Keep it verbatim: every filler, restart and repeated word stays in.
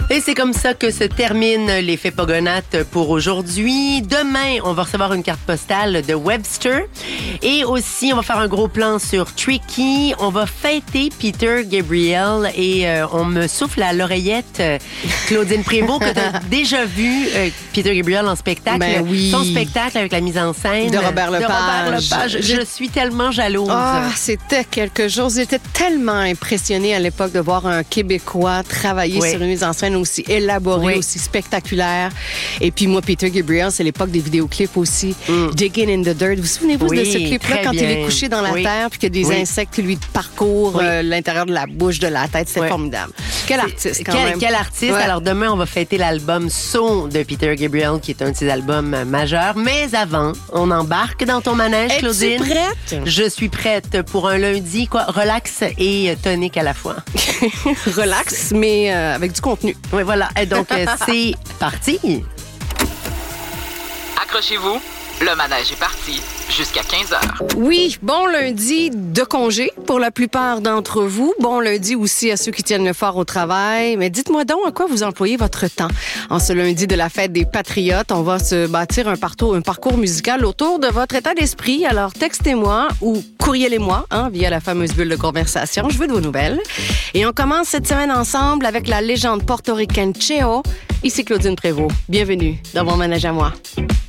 Et c'est comme ça que se termine l'effet Pogonates pour aujourd'hui. Demain, on va recevoir une carte postale de Webster. Et aussi, on va faire un gros plan sur Tricky. On va fêter Peter Gabriel et euh, on me souffle à l'oreillette euh, Claudine Prévost que tu as déjà vu euh, Peter Gabriel en spectacle. Ben oui. Son spectacle avec la mise en scène de Robert Lepage. De Robert Lepage. Je, je suis tellement jalouse. Ah, c'était quelque chose. J'étais tellement impressionnée à l'époque de voir un Québécois travailler oui. sur une mise en scène aussi élaborée, oui. aussi spectaculaire. Et puis moi, Peter Gabriel, c'est l'époque des vidéoclips aussi. Mm. Digging in the Dirt. Vous vous souvenez-vous oui, de ce clip-là quand bien. il est couché dans la oui. terre puis que des oui. insectes qui lui parcourent oui. euh, l'intérieur de la bouche, de la tête? C'était oui. formidable. Quel artiste, quand quel, même. Quel artiste. Ouais. Alors, demain, on va fêter l'album So de Peter Gabriel, qui est un de ses albums majeurs. Mais avant, on embarque dans ton manège, Es-tu Claudine. prête? Je suis prête pour un lundi, quoi, relax et tonique à la fois. Relax, mais euh, avec du contenu. Oui, voilà. Et donc, euh, c'est parti. Accrochez-vous, le manège est parti jusqu'à quinze heures. Oui, bon lundi de congé pour la plupart d'entre vous. Bon lundi aussi à ceux qui tiennent le fort au travail. Mais dites-moi donc à quoi vous employez votre temps. En ce lundi de la fête des Patriotes, on va se bâtir un parcours, un parcours musical autour de votre état d'esprit. Alors textez-moi ou courrielez-moi hein, via la fameuse bulle de conversation. Je veux de vos nouvelles. Et on commence cette semaine ensemble avec la légende portoricaine Cheo. Ici Claudine Prévost. Bienvenue dans mon manège à moi.